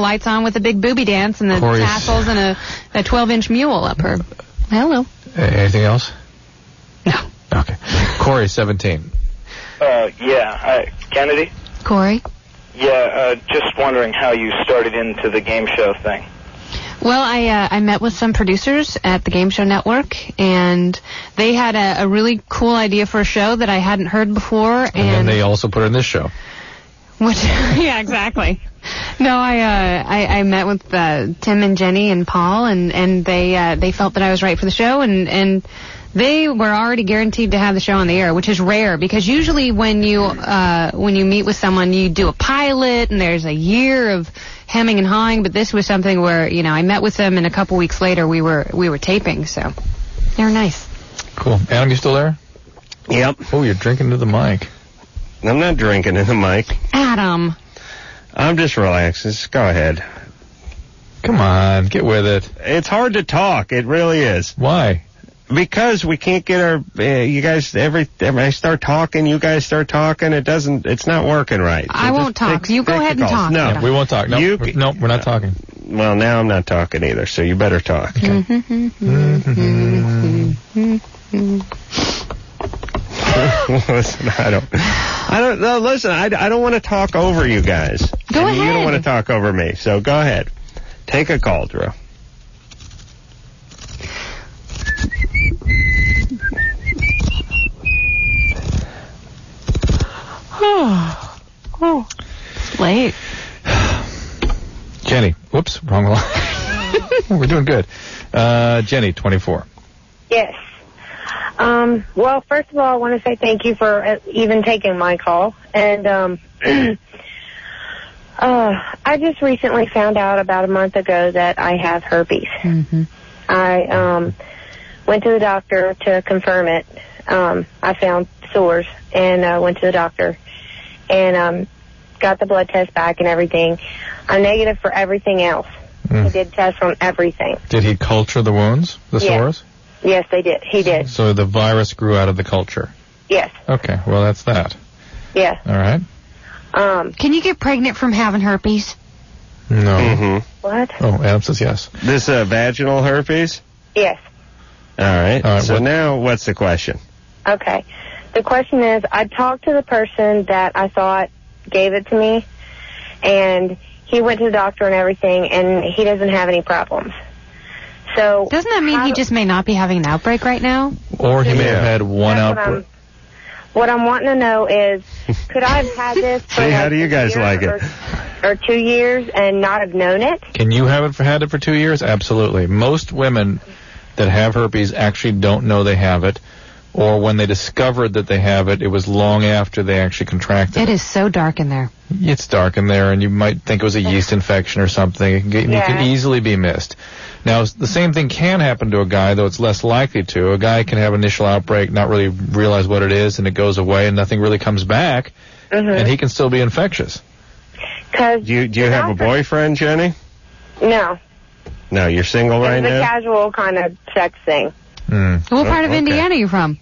lights on with a big booby dance and the tassels and a 12-inch mule up her. Hello. Anything else? No. Okay. Corey, 17. Kennedy? Corey? Yeah, just wondering how you started into the game show thing. Well, I met with some producers at the Game Show Network, and they had a really cool idea for a show that I hadn't heard before. And then they also put it in this show. Yeah, exactly. No, I met with Tim and Jenny and Paul, and they felt that I was right for the show, and they were already guaranteed to have the show on the air, which is rare because usually when you meet with someone, you do a pilot and there's a year of hemming and hawing. But this was something where I met with them and a couple weeks later we were taping. So they were nice. Cool. Adam, you still there? Yep. Oh, you're drinking to the mic. I'm not drinking in the mic. Adam. I'm just relaxing. Just go ahead. Come on, get with it. It's hard to talk. It really is. Why? Because we can't get our, you guys, every I start talking, you guys start talking, it's not working right. So I won't talk. You go ahead and talk. No, we won't talk. No, we're not talking. Well, now I'm not talking either, so you better talk. Okay. Listen, I don't want to talk over you guys. Go ahead. You don't want to talk over me, so go ahead. Take a call, Drew. Oh, it's late. Jenny. Whoops, wrong line. We're doing good. Jenny, 24. Yes. Well, first of all, I want to say thank you for even taking my call. And I just recently found out about a month ago that I have herpes. Mm-hmm. I went to the doctor to confirm it. I found sores and went to the doctor and got the blood test back and everything. I'm negative for everything else. He did tests on everything. Did he culture the wounds, sores? Yes, they did. He did. So the virus grew out of the culture? Yes. Okay, well, that's that. Yeah. All right. Can you get pregnant from having herpes? No. Mm-hmm. What? Oh, Adam says yes. This vaginal herpes? Yes. All right. So what? Now, what's the question? Okay. The question is, I talked to the person that I thought gave it to me, and he went to the doctor and everything, and he doesn't have any problems. So doesn't that mean he just may not be having an outbreak right now? Or he may have had one outbreak. What I'm wanting to know is, could I have had this for how do you guys like it? Or 2 years and not have known it? Can you have had it for 2 years? Absolutely. Most women that have herpes actually don't know they have it, or when they discovered that they have it, it was long after they actually contracted it. It is so dark in there. It's dark in there, and you might think it was a yeast infection or something. It can easily be missed. Now, the same thing can happen to a guy, though it's less likely to. A guy can have an initial outbreak, not really realize what it is, and it goes away, and nothing really comes back, and he can still be infectious. Do you have a boyfriend, Jenny? No. No, you're single right now? It's a casual kind of sex thing. What part of Indiana are you from?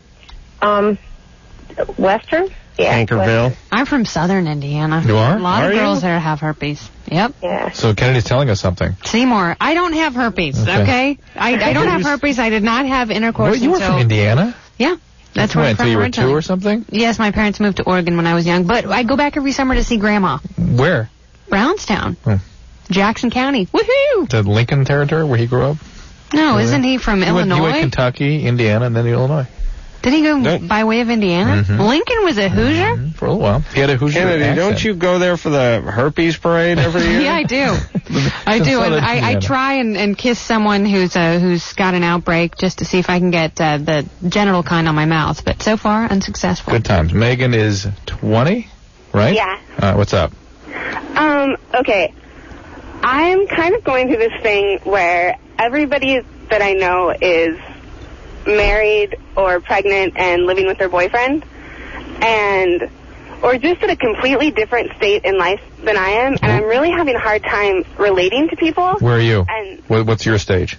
Western? Yeah. Anchorville? Western. I'm from southern Indiana. You are? A lot of girls there have herpes. Yep. Yeah. So Kennedy's telling us something. Seymour, I don't have herpes, okay? I don't have herpes. I did not have intercourse You were from Indiana? Yeah. That's where I'm from until you were originally. 2 or something? Yes, my parents moved to Oregon when I was young, but I go back every summer to see Grandma. Where? Brownstown. Oh. Jackson County. Woohoo! The Lincoln territory where he grew up? No, isn't he from Illinois? He went Kentucky, Indiana, and then Illinois. Did he go by way of Indiana? Mm-hmm. Lincoln was a Hoosier? For a little while. He had a Hoosier Kennedy, accent. don't you go there for the herpes parade every year? Yeah, I do. I do. And I try and kiss someone who's got an outbreak just to see if I can get the genital kind on my mouth. But so far, unsuccessful. Good times. Megan is 20, right? Yeah. What's up? Okay. I'm kind of going through this thing where everybody that I know is married or pregnant and living with their boyfriend, or just at a completely different state in life than I am, and I'm really having a hard time relating to people. Where are you? And what's your stage?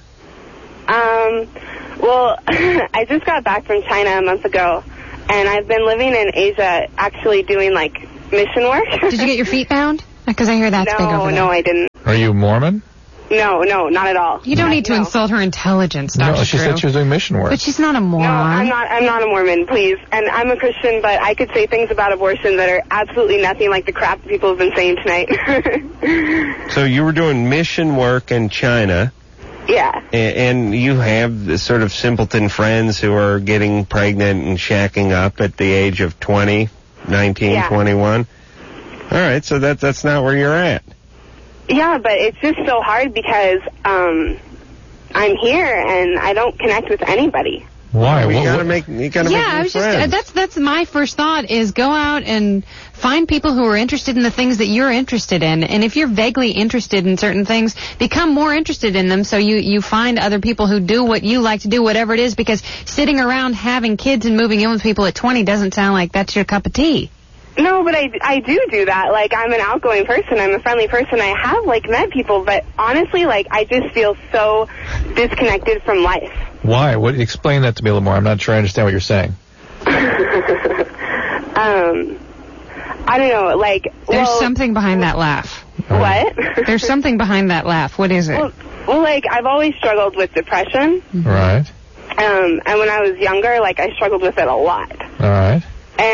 Well, I just got back from China a month ago, and I've been living in Asia actually doing, mission work. Did you get your feet bound? Because I hear that's big over there. No, I didn't. Are you Mormon? No, not at all. You don't need to insult her intelligence, Dr. No, she said she was doing mission work. But she's not a moron. No, I'm not a Mormon, please. And I'm a Christian, but I could say things about abortion that are absolutely nothing like the crap people have been saying tonight. So you were doing mission work in China. Yeah. And you have the sort of simpleton friends who are getting pregnant and shacking up at the age of 20, 19, 21. All right, so that's not where you're at. Yeah, but it's just so hard because I'm here and I don't connect with anybody. Why? You gotta make new friends. That's my first thought is go out and find people who are interested in the things that you're interested in. And if you're vaguely interested in certain things, become more interested in them so you find other people who do what you like to do, whatever it is, because sitting around having kids and moving in with people at 20 doesn't sound like that's your cup of tea. No, but I do that. Like, I'm an outgoing person. I'm a friendly person. I have, like, met people, but honestly, like, I just feel so disconnected from life. Why? Explain that to me a little more. I'm not sure I understand what you're saying. I don't know, like... There's something behind that laugh. What? There's something behind that laugh. What is it? Well, like, I've always struggled with depression. Right. And when I was younger, like, I struggled with it a lot. All right.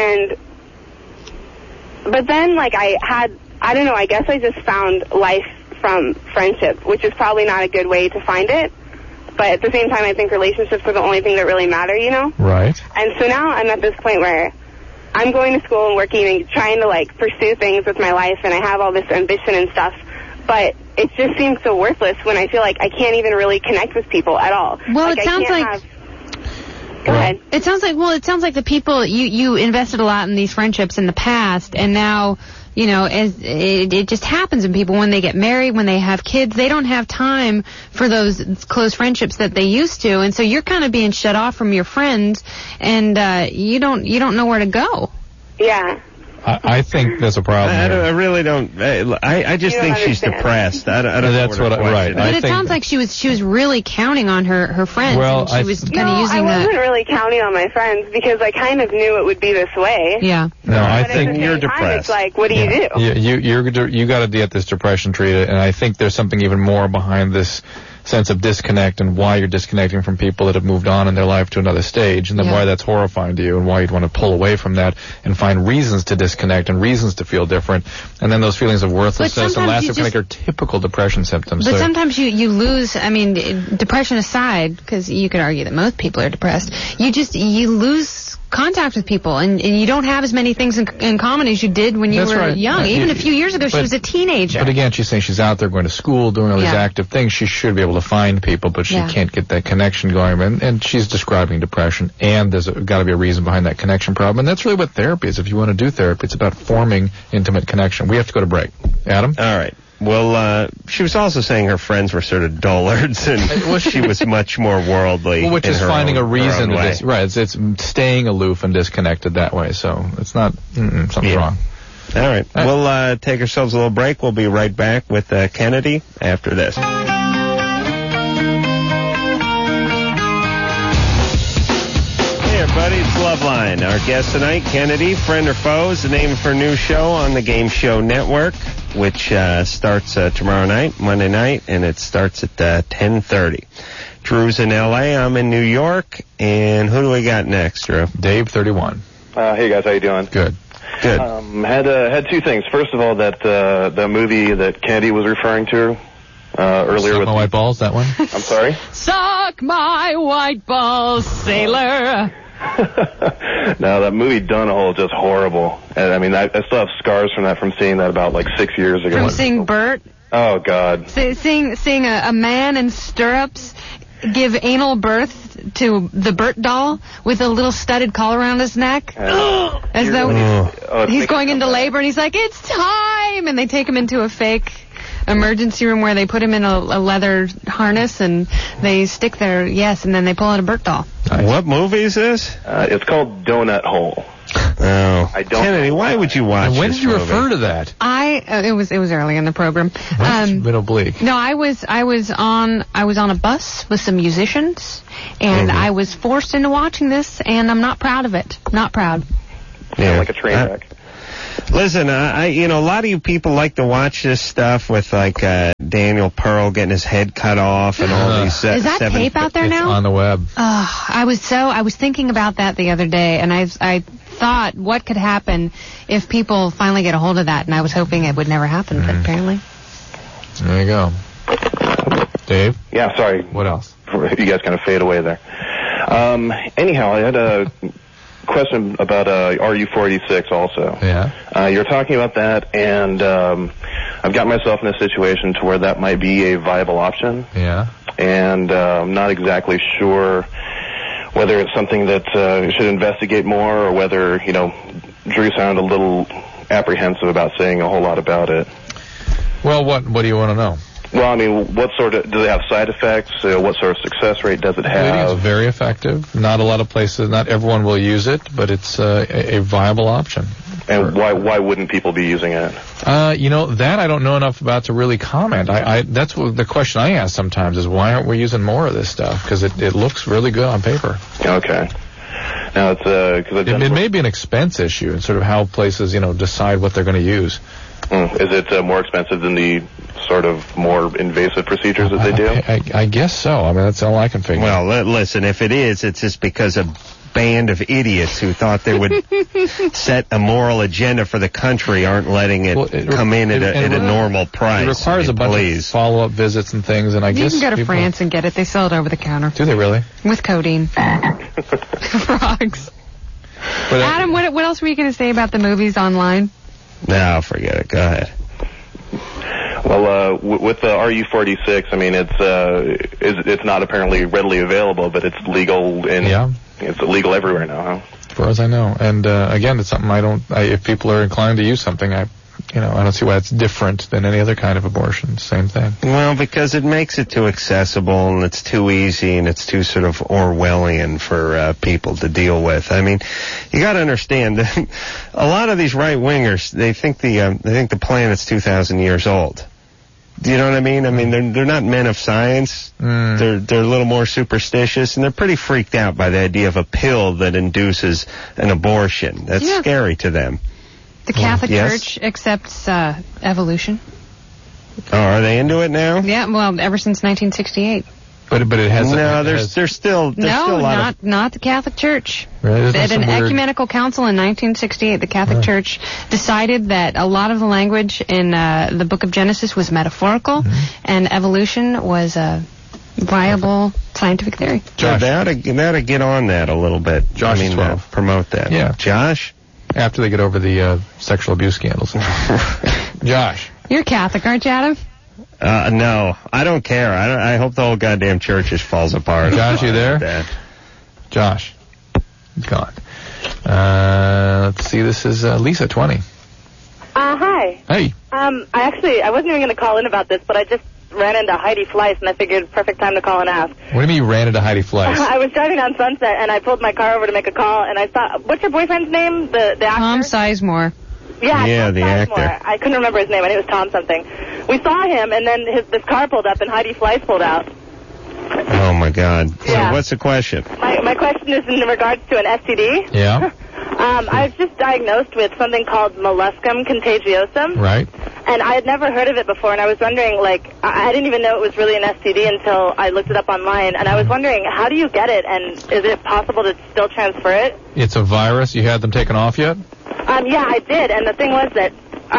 But then, like, I don't know, I guess I just found life from friendship, which is probably not a good way to find it. But at the same time, I think relationships are the only thing that really matter, you know? Right. And so now I'm at this point where I'm going to school and working and trying to, like, pursue things with my life, and I have all this ambition and stuff. But it just seems so worthless when I feel like I can't even really connect with people at all. Well, it sounds like... Go ahead. It sounds like the people, you invested a lot in these friendships in the past, and now, you know, it just happens in people when they get married, when they have kids, they don't have time for those close friendships that they used to, and so you're kind of being shut off from your friends, and you don't know where to go. Yeah. I think there's a problem. I really don't. I just think she's depressed. I don't That's know what right. But it sounds like she was really counting on her friends. Well, and she was kind of using I wasn't really counting on my friends because I kind of knew it would be this way. Yeah. No, I think you're depressed. It's like, what do you do? You got to get this depression treated, and I think there's something even more behind this sense of disconnect and why you're disconnecting from people that have moved on in their life to another stage, and then why that's horrifying to you and why you'd want to pull away from that and find reasons to disconnect and reasons to feel different. And then those feelings of worthlessness and lack of connection are typical depression symptoms. But sometimes you lose, I mean, depression aside, because you could argue that most people are depressed, you lose contact with people, and you don't have as many things in common as you did when you were young. Even a few years ago, she was a teenager. But again, she's saying she's out there going to school, doing all these active things. She should be able to find people, but she can't get that connection going. And she's describing depression, and there's got to be a reason behind that connection problem. And that's really what therapy is. If you want to do therapy, it's about forming intimate connection. We have to go to break. Adam? All right. Well, she was also saying her friends were sort of dullards, and she was much more worldly. Well, which is finding a reason to right. It's staying aloof and disconnected that way. So it's not something's wrong. All right. We'll take ourselves a little break. We'll be right back with Kennedy after this. Hey, everybody. It's Loveline. Our guest tonight, Kennedy, friend or foe, is the name of her new show on the Game Show Network, which starts tomorrow night, Monday night, and it starts at 10:30. Drew's in L.A., I'm in New York, and who do we got next, Drew? Dave, 31. Hey, guys, how you doing? Good. Had two things. First of all, that movie that Kennedy was referring to earlier. Suck My White Balls, that one? I'm sorry? Suck my white balls, sailor. No, that movie Downhill is just horrible. And, I mean, I still have scars from seeing that about 6 years ago. From seeing Bert? Oh, God. Seeing a man in stirrups give anal birth to the Bert doll with a little studded collar around his neck. As though he's going into labor, and he's like, it's time! And they take him into a fake emergency room where they put him in a leather harness, and they stick there, and then they pull out a Burt doll. What movie is this? It's called Donut Hole. Oh, Kennedy, why would you watch when this did you movie? refer to that? It was early in the program. That's a bit oblique. No, I was on a bus with some musicians, and I was forced into watching this, and I'm not proud of it. Not proud. Yeah, like a train wreck. Listen, a lot of you people like to watch this stuff with like Daniel Pearl getting his head cut off and all these. Is that tape out there now? It's on the web. I was thinking about that the other day, and I thought what could happen if people finally get a hold of that, and I was hoping it would never happen, but apparently. There you go. Dave? Yeah, sorry. What else? You guys kind of fade away there. Anyhow, I had a question about RU-486 also. Yeah. You're talking about that, and I've got myself in a situation to where that might be a viable option. Yeah. And I'm not exactly sure whether it's something that should investigate more, or whether, Drew sounded a little apprehensive about saying a whole lot about it. Well, what do you want to know? Well, I mean, what sort of, do they have side effects? What sort of success rate does it have? I think it's very effective. Not a lot of places, not everyone will use it, but it's a viable option. And why wouldn't people be using it? That I don't know enough about to really comment. That's the question I ask sometimes is, why aren't we using more of this stuff? Because it looks really good on paper. Okay. Now it's it may be an expense issue and sort of how places decide what they're going to use. Is it more expensive than the sort of more invasive procedures that they do? I guess so. I mean, that's all I can figure. Well, listen, if it is, it's just because a band of idiots who thought they would set a moral agenda for the country aren't letting it come in at a normal price. It requires a bunch of follow-up visits and things, and I guess you can go to France and get it. They sell it over the counter. Do they really? With codeine. Frogs. But, Adam, what else were you going to say about the movies online? No, forget it. Go ahead. Well, with the RU-486, I mean, it's not apparently readily available, but it's legal it's illegal everywhere now, huh? As far as I know. And again, it's something if people are inclined to use something, I don't see why it's different than any other kind of abortion. Same thing. Well, because it makes it too accessible, and it's too easy, and it's too sort of Orwellian for people to deal with. I mean, you got to understand that a lot of these right-wingers, they think the planet's 2,000 years old. Do you know what I mean? I mean, they're not men of science. They're a little more superstitious, and they're pretty freaked out by the idea of a pill that induces an abortion. That's scary to them. The Catholic Church accepts evolution. Oh, are they into it now? Yeah, well, ever since 1968. But it has there's still a lot not the Catholic Church. Really? At an ecumenical council in 1968, the Catholic Church decided that a lot of the language in the Book of Genesis was metaphorical, and evolution was a viable scientific theory. Josh, they ought to get on that a little bit. Josh, 12. Promote that. Yeah, Josh. After they get over the sexual abuse scandals. Josh. You're Catholic, aren't you, Adam? No, I don't care. I hope the whole goddamn church just falls apart. Josh, you there? Josh. He's gone. Let's see. This is Lisa, 20. Hi. Hey. I wasn't even going to call in about this, but I just ran into Heidi Fleiss, and I figured perfect time to call and ask. What do you mean you ran into Heidi Fleiss? I was driving on Sunset, and I pulled my car over to make a call, and I thought, what's your boyfriend's name? The actor? Tom Sizemore. Yeah, the actor. actor. I couldn't remember his name. I knew it was Tom something. We saw him, and then this car pulled up, and Heidi Fleiss pulled out. Oh, my God. Yeah. So what's the question? My question is in regards to an STD. Yeah. I was just diagnosed with something called molluscum contagiosum. Right. And I had never heard of it before, and I was wondering, I didn't even know it was really an STD until I looked it up online, and I was wondering, how do you get it, and is it possible to still transfer it? It's a virus. You had them taken off yet? Yeah, I did, and the thing was that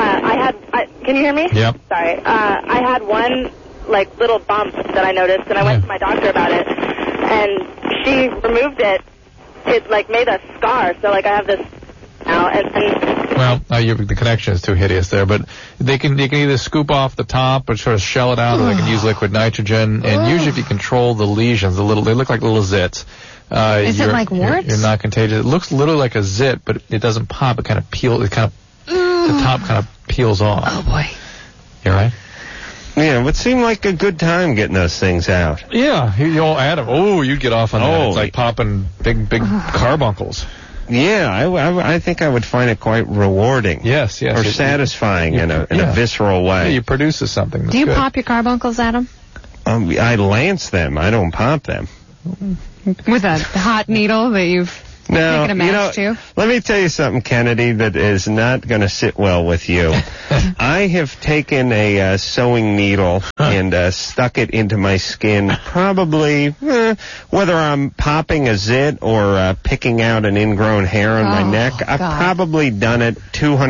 can you hear me? Yep. Sorry. I had one, little bump that I noticed, and I went to my doctor about it, and she removed it. It, made a scar, so, I have this now, and well, the connection is too hideous there, but you can either scoop off the top or sort of shell it out, or they can use liquid nitrogen, and usually if you control the lesions, they look like little zits. Is it like warts? You're not contagious. It looks literally like a zit, but it doesn't pop. It kind of peels. The top kind of peels off. Oh boy. You all right? Yeah, it would seem like a good time getting those things out. Yeah, Adam. Oh, you'd get off on that. It's like popping big carbuncles. Yeah, I think I would find it quite rewarding. Yes. Or satisfying in a visceral way. Yeah, you produce something that's Do you good. pop your carbuncles, Adam? I lance them. I don't pop them. With a hot needle that you've No, Making a match, too. let me tell you something, Kennedy, that is not going to sit well with you. I have taken a sewing needle and stuck it into my skin, probably whether I'm popping a zit or picking out an ingrown hair on my neck. I've probably done it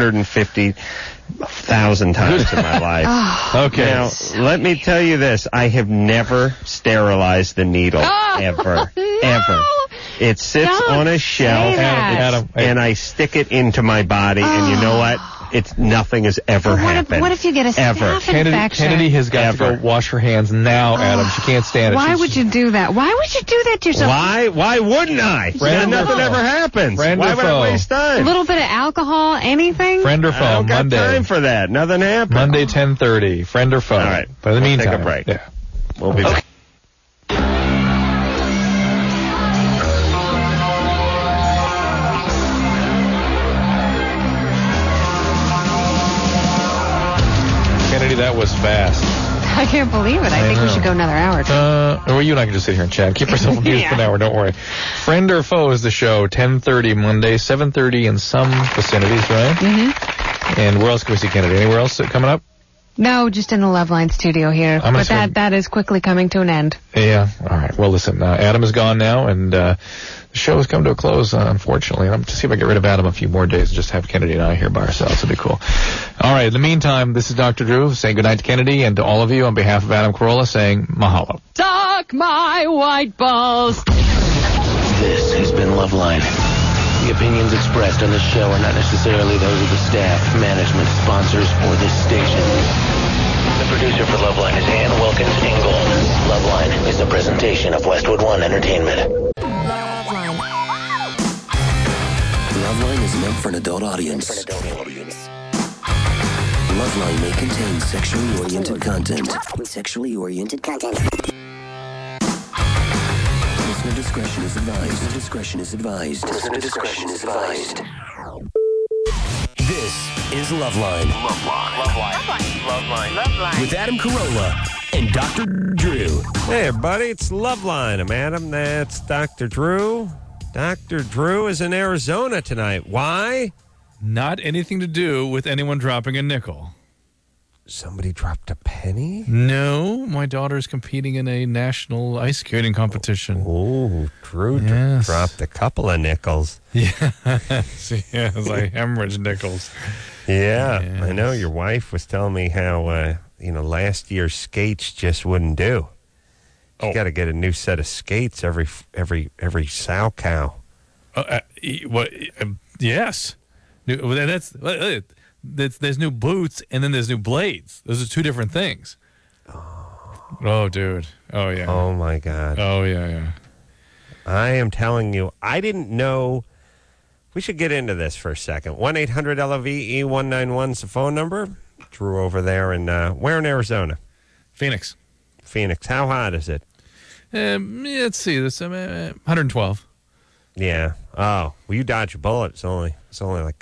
250,000 times in my life. Okay. Now, let me tell you this. I have never sterilized the needle, ever. Ever. It sits on a shelf, and I stick it into my body, and you know what? Nothing has ever happened. What if you get a staph infection? Kennedy has got to go wash her hands now, Adam. She can't stand it. Why would you do that? Why would you do that to yourself? Why wouldn't I? Nothing ever happens. Why would I waste time? A little bit of alcohol, anything? Friend or foe, I don't got Monday. time for that. Nothing happened. Monday, 10:30. Friend or foe. All right. But in the meantime, take a break. Yeah. We'll be back. Kennedy, that was fast. I can't believe it. I think we should go another hour. Or you and I can just sit here and chat. Keep ourselves amused for an hour, don't worry. Friend or foe is the show, 10:30 Monday, 7:30 in some vicinities, right? Mm-hmm. And where else can we see Kennedy? Anywhere else coming up? No, just in the Loveline studio here. But that is quickly coming to an end. Yeah. All right. Well, listen, Adam is gone now, and the show has come to a close, unfortunately. I'm going to see if I get rid of Adam a few more days and just have Kennedy and I here by ourselves. It'd be cool. All right. In the meantime, this is Dr. Drew saying goodnight to Kennedy, and to all of you on behalf of Adam Carolla saying mahalo. Suck my white balls. This has been Loveline. The opinions expressed on this show are not necessarily those of the staff, management, sponsors, or this station. The producer for Loveline is Ann Wilkins Ingold. Loveline is a presentation of Westwood One Entertainment. Loveline is meant for an adult audience. Loveline may contain sexually oriented content. Listener discretion is advised. Listener discretion is advised. This is Loveline. Loveline. With Adam Carolla and Dr. Drew. Hey, everybody, it's Loveline. I'm Adam. That's Dr. Drew. Dr. Drew is in Arizona tonight. Why? Not anything to do with anyone dropping a nickel. Somebody dropped a penny? No, my daughter's competing in a national ice skating competition. Oh, Drew dropped a couple of nickels. Yeah, yes, like hemorrhage nickels. Yeah, Yes. I know. Your wife was telling me how, last year's skates just wouldn't do. You got to get a new set of skates every sow cow. Yes. There's new boots and then there's new blades. Those are two different things. Oh, dude. Oh, yeah. Oh, my God. Oh, yeah. I am telling you, I didn't know. We should get into this for a second. 1-800-LOVE-191 is the phone number. Drew over there in, where in Arizona? Phoenix. How hot is it? Let's see. This 112. Yeah. Oh, well, you dodged a bullet. It's only like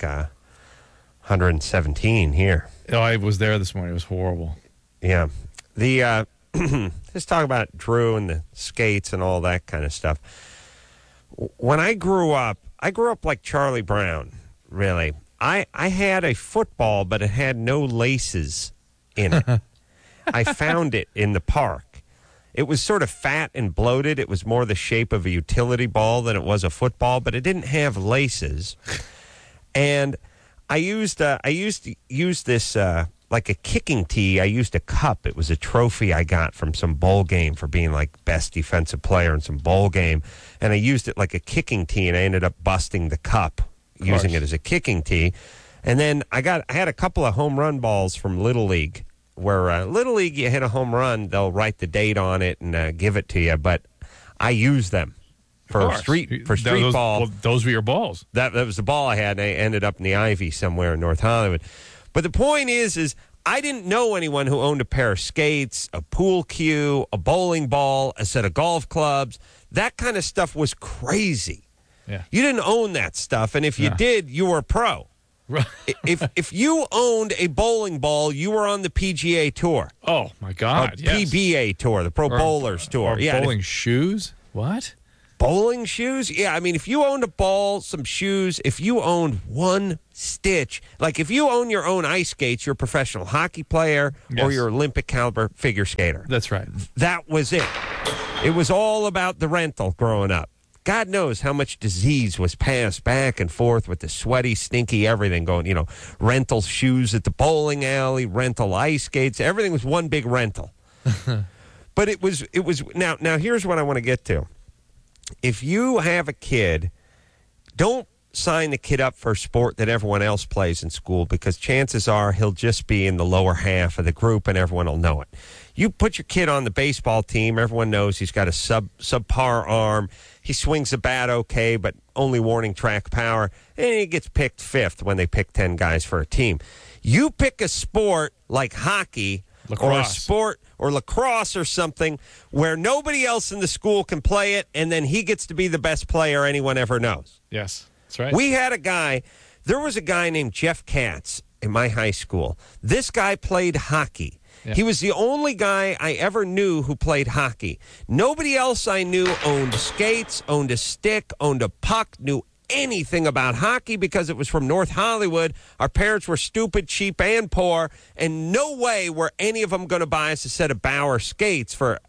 117 here. Oh, I was there this morning. It was horrible. Yeah. The let's talk about Drew and the skates and all that kind of stuff. When I grew up like Charlie Brown, really. I had a football, but it had no laces in it. I found it in the park. It was sort of fat and bloated. It was more the shape of a utility ball than it was a football, but it didn't have laces. And I used to use this like a kicking tee. I used a cup. It was a trophy I got from some bowl game for being like best defensive player in some bowl game. And I used it like a kicking tee, and I ended up busting the cup using it as a kicking tee. And then I had a couple of home run balls from Little League, where Little League, you hit a home run, they'll write the date on it and give it to you. But I use them for street ball. Well, those were your balls. That was the ball I had, and I ended up in the Ivy somewhere in North Hollywood. But the point is I didn't know anyone who owned a pair of skates, a pool cue, a bowling ball, a set of golf clubs. That kind of stuff was crazy. Yeah. You didn't own that stuff, and if you did, you were a pro. Right. if you owned a bowling ball, you were on the PGA Tour. Oh, my God, PBA Tour, the Pro Bowlers Tour. Or bowling shoes? What? Bowling shoes? Yeah, I mean, if you owned a ball, some shoes, if you owned one stitch, like if you own your own ice skates, you're a professional hockey player or you're Olympic caliber figure skater. That's right. That was it. It was all about the rental growing up. God knows how much disease was passed back and forth with the sweaty, stinky everything going, rental shoes at the bowling alley, rental ice skates. Everything was one big rental. But it was now here's what I want to get to. If you have a kid, don't sign the kid up for a sport that everyone else plays in school, because chances are he'll just be in the lower half of the group and everyone will know it. You put your kid on the baseball team, everyone knows he's got a subpar arm. He swings the bat okay, but only warning track power, and he gets picked 5th when they pick 10 guys for a team. You pick a sport like hockey, or a sport or lacrosse or something where nobody else in the school can play it, and then he gets to be the best player anyone ever knows. Yes, that's right. There was a guy named Jeff Katz in my high school. This guy played hockey. Yeah. He was the only guy I ever knew who played hockey. Nobody else I knew owned skates, owned a stick, owned a puck, knew anything about hockey because it was from North Hollywood. Our parents were stupid, cheap, and poor, and no way were any of them going to buy us a set of Bauer skates for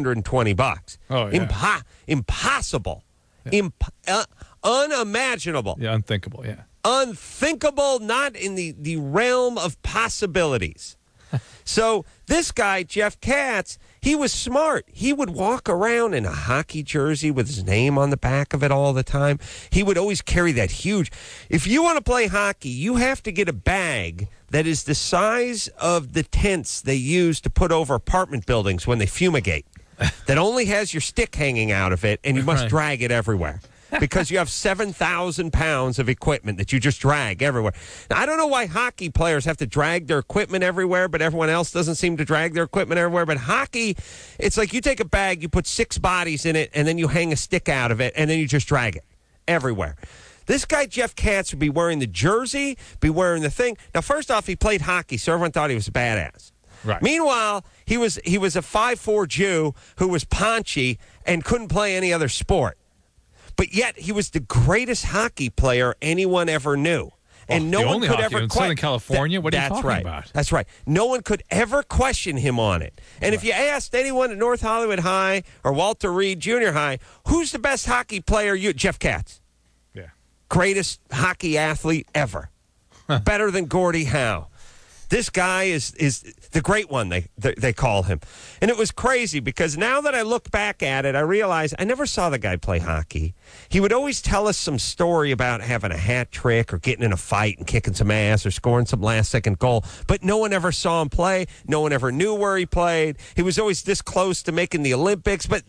$120. Oh, yeah. Impossible. Yeah. Unimaginable. Yeah, unthinkable, yeah. Unthinkable, not in the realm of possibilities. So this guy, Jeff Katz, he was smart. He would walk around in a hockey jersey with his name on the back of it all the time. He would always carry that huge. If you want to play hockey, you have to get a bag that is the size of the tents they use to put over apartment buildings when they fumigate, that only has your stick hanging out of it, and you must drag it everywhere. Because you have 7,000 pounds of equipment that you just drag everywhere. Now, I don't know why hockey players have to drag their equipment everywhere, but everyone else doesn't seem to drag their equipment everywhere. But hockey, it's like you take a bag, you put 6 bodies in it, and then you hang a stick out of it, and then you just drag it everywhere. This guy, Jeff Katz, would be wearing the jersey, be wearing the thing. Now, first off, he played hockey, so everyone thought he was a badass. Right. Meanwhile, he was a 5'4" Jew who was paunchy and couldn't play any other sport. But yet, he was the greatest hockey player anyone ever knew. And no one could ever in Southern California? What are you talking about? That's right. No one could ever question him on it. And if you asked anyone at North Hollywood High or Walter Reed Junior High, who's the best hockey player? Jeff Katz. Yeah. Greatest hockey athlete ever. Better than Gordie Howe. This guy is the great one, they call him. And it was crazy because now that I look back at it, I realize I never saw the guy play hockey. He would always tell us some story about having a hat trick or getting in a fight and kicking some ass or scoring some last-second goal. But no one ever saw him play. No one ever knew where he played. He was always this close to making the Olympics. But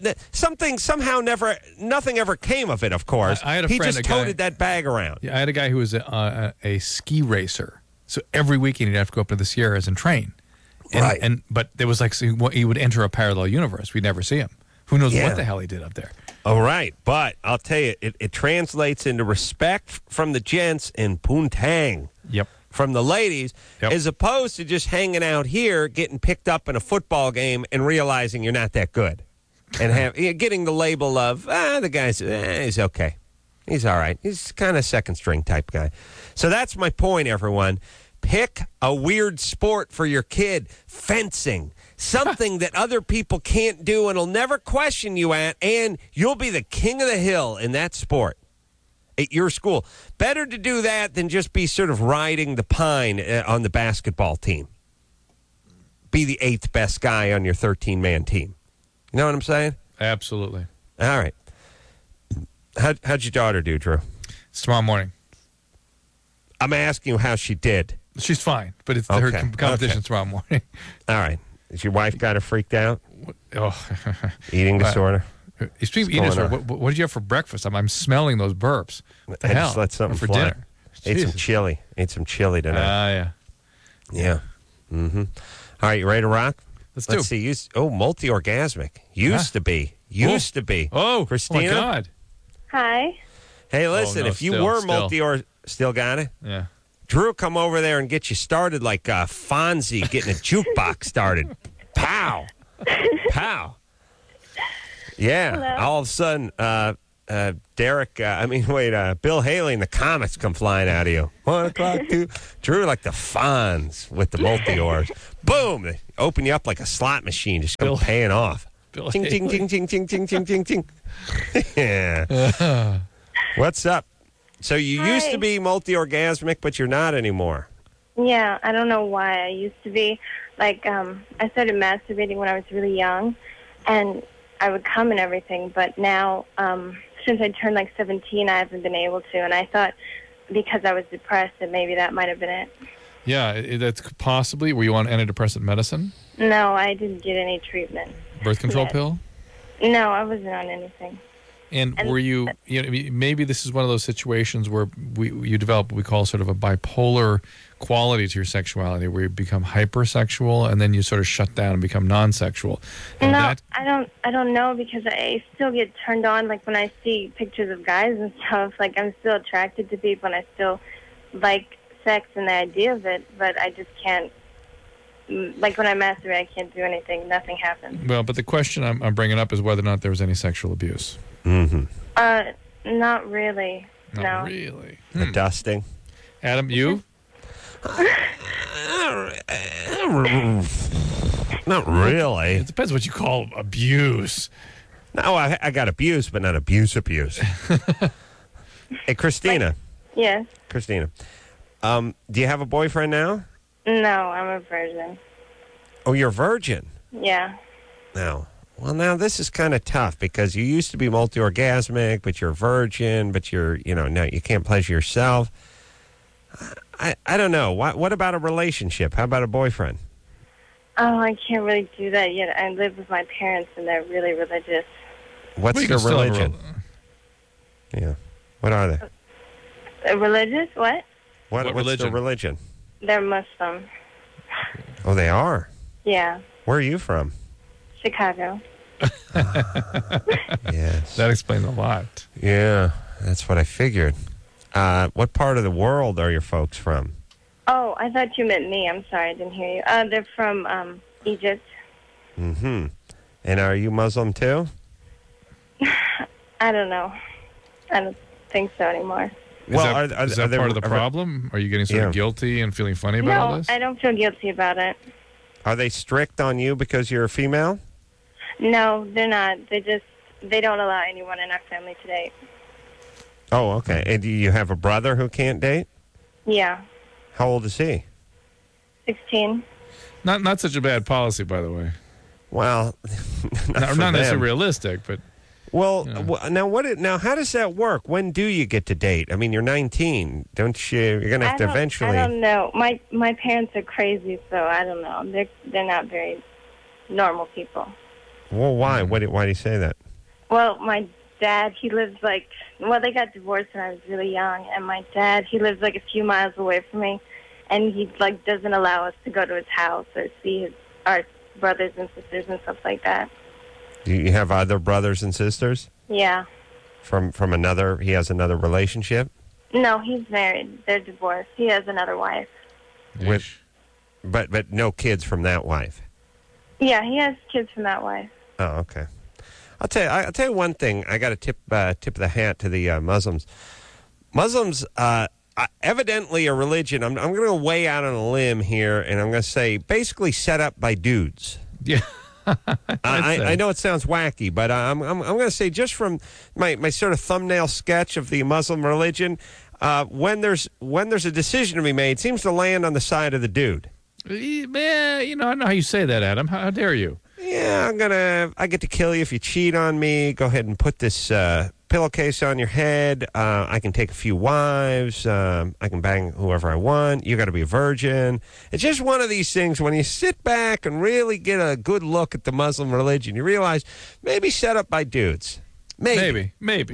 nothing ever came of it, of course. I had a he friend, just toted that bag around. Yeah, I had a guy who was a ski racer. So every weekend he'd have to go up to the Sierras and train. Right. But there was he would enter a parallel universe. We'd never see him. Who knows what the hell he did up there. All right. But I'll tell you, it translates into respect from the gents and poontang from the ladies, as opposed to just hanging out here, getting picked up in a football game and realizing you're not that good. And getting the label of, the guy's, he's okay. He's all right. He's kind of second-string type guy. So that's my point, everyone. Pick a weird sport for your kid. Fencing. Something that other people can't do and will never question you at, and you'll be the king of the hill in that sport at your school. Better to do that than just be sort of riding the pine on the basketball team. Be the 8th best guy on your 13-man team. You know what I'm saying? Absolutely. All right. How'd your daughter do, Drew? It's tomorrow morning. I'm asking you how she did. She's fine, but it's her competition tomorrow morning. All right. Is your wife got her freaked out? Oh. Eating disorder? Speaking of eating disorder, what did you have for breakfast? I'm smelling those burps. What the hell? Just let something for fly. dinner. Ate some chili. Ate some chili tonight. Yeah. Yeah. Mm-hmm. All right, you ready to rock? Let's see. Multi-orgasmic. Used to be. Oh, Christina? Oh, my God. Hi. Hey, listen, if you were still got it? Yeah. Drew, come over there and get you started like Fonzie getting a jukebox started. Pow. Pow. Yeah. Hello. All of a sudden, Bill Haley and the Comets come flying out of you. 1 o'clock, 2. Drew like the Fonz with the multi-oars. Boom! They open you up like a slot machine, just go paying off. Bill Ting, ting, Haley. ting, ting, ting, ting, ting, ting, ting. Yeah. What's up? So you used to be multi-orgasmic, but you're not anymore. Yeah, I don't know why. I used to be. Like, I started masturbating when I was really young, and I would come and everything, but now, since I turned like 17, I haven't been able to, and I thought because I was depressed that maybe that might have been it. Yeah, that's possibly. Were you on antidepressant medicine? No, I didn't get any treatment. Birth control Yes. pill? No, I wasn't on anything. And were you, maybe this is one of those situations where you develop what we call sort of a bipolar quality to your sexuality, where you become hypersexual and then you sort of shut down and become non-sexual. And No, I don't know, because I still get turned on, like when I see pictures of guys and stuff, like I'm still attracted to people and I still like sex and the idea of it, but I just can't, like when I masturbate, I can't do anything, nothing happens. Well, but the question I'm bringing up is whether or not there was any sexual abuse. Mm-hmm. Not really. Not No. really. The dusting. Adam, you? Not really. It depends what you call abuse. No, I got abuse, but not abuse. Hey, Christina. Yes. Christina. Do you have a boyfriend now? No, I'm a virgin. Oh, you're a virgin. Yeah. No. Well, now this is kind of tough because you used to be multi-orgasmic, but you're a virgin, but now you can't pleasure yourself. I don't know. What about a relationship? How about a boyfriend? Oh, I can't really do that yet. I live with my parents, and they're really religious. What's Well, you their can still have a religion? Yeah. What are they? Religious? What? What's religion? their religion? They're Muslim. Oh, they are? Yeah. Where are you from? Chicago. Yes. That explains a lot. Yeah, that's what I figured. What part of the world are your folks from? Oh, I thought you meant me. I'm sorry, I didn't hear you. They're from Egypt. Mm-hmm. And are you Muslim too? I don't know. I don't think so anymore. Is that part of the problem? Are you getting sort of Yeah. guilty and feeling funny about all No, this? I don't feel guilty about it. Are they strict on you because you're a female? No, they're not. They don't allow anyone in our family to date. Oh, okay. And do you have a brother who can't date? Yeah. How old is he? 16. Not such a bad policy, by the way. Well, Not necessarily realistic, but Well, Yeah. now how does that work? When do you get to date? I mean, you're 19. Don't you? You're going to have to eventually. I don't know. My parents are crazy, so I don't know. They're not very normal people. Well, why? Why do you say that? Well, my dad, he lives they got divorced when I was really young, and my dad, he lives like a few miles away from me, and he doesn't allow us to go to his house or see our brothers and sisters and stuff like that. Do you have other brothers and sisters Yeah. from another? He has another relationship No, he's married. They're divorced. He has another wife. with, but no kids from that wife. Yeah, he has kids from that wife. Oh, okay. I'll tell you one thing. I got to tip the hat to the Muslims. Muslims, evidently a religion. I'm going to go way out on a limb here, and I'm going to say basically set up by dudes. yeah. I know it sounds wacky, but I'm going to say just from my sort of thumbnail sketch of the Muslim religion, when there's a decision to be made, it seems to land on the side of the dude. Yeah, I don't know how you say that, Adam. How dare you? Yeah, I get to kill you if you cheat on me. Go ahead and put this pillowcase on your head. I can take a few wives. I can bang whoever I want. You got to be a virgin. It's just one of these things when you sit back and really get a good look at the Muslim religion, you realize maybe set up by dudes. Maybe.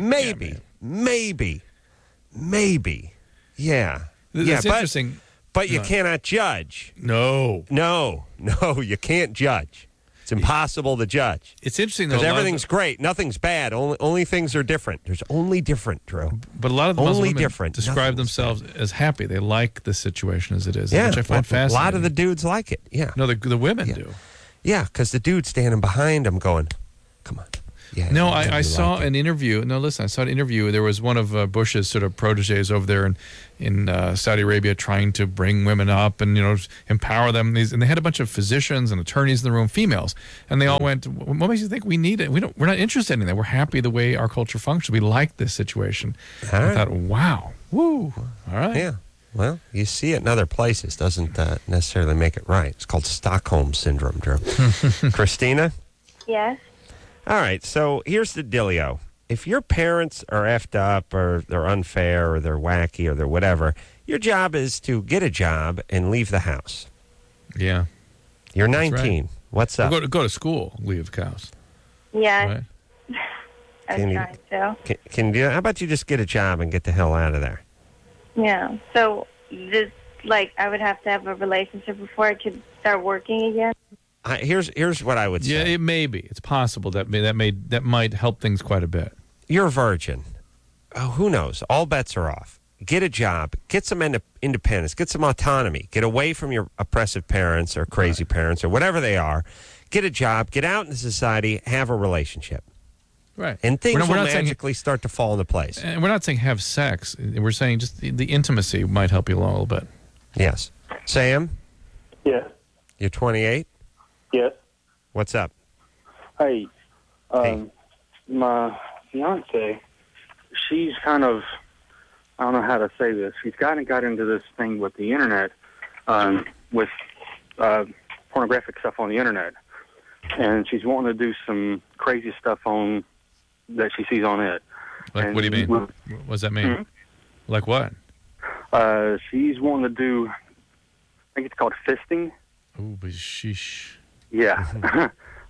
Yeah. That's interesting. But you cannot judge. No, you can't judge. It's impossible to judge. it's interesting though. Because everything's great. Nothing's bad. Only things are different. There's only different, Drew. But a lot of the Muslim Only women different. describe Nothing's themselves as happy. They like the situation as it is, Yeah, which I find a fascinating. lot of the dudes like it. Yeah. No, the women do. Yeah, because the dude's standing behind them going, come on. Yeah, No, you I saw like it. an interview. No, listen, I saw an interview. There was one of Bush's sort of proteges over there in Saudi Arabia trying to bring women up and, empower them. And they had a bunch of physicians and attorneys in the room, females. And they all went, what makes you think we need it? We're not interested in that. We're happy the way our culture functions. We like this situation. All right. I thought, wow. Woo. All right. Yeah. Well, you see it in other places. Doesn't necessarily make it right. It's called Stockholm Syndrome, Drew. Christina? Yes. All right, so here's the dealio. If your parents are effed up or they're unfair or they're wacky or they're whatever, your job is to get a job and leave the house. Yeah. You're That's 19. right. What's up? Go to school, leave the house. Yeah. Right? I'm trying to. Can you, how about you just get a job and get the hell out of there? Yeah. So, I would have to have a relationship before I could start working again? Here's what I would say. Yeah, it may be. It's possible that might help things quite a bit. You're a virgin. Oh, who knows? All bets are off. Get a job. Get some independence. Get some autonomy. Get away from your oppressive parents or crazy parents or whatever they are. Get a job. Get out into society. Have a relationship. Right. And things We're will not saying- magically start to fall into place. And we're not saying have sex. We're saying just the intimacy might help you along a little bit. Yes. Sam, Yeah. you're 28. Yes. What's up? Hey, my fiance, she's kind of, I don't know how to say this. She's got into this thing with the internet, with pornographic stuff on the internet, and she's wanting to do some crazy stuff on that she sees on it. Like, And what do you mean? we- What does that mean? Like what? She's wanting to do, I think it's called fisting. Oh, sheesh. Yeah.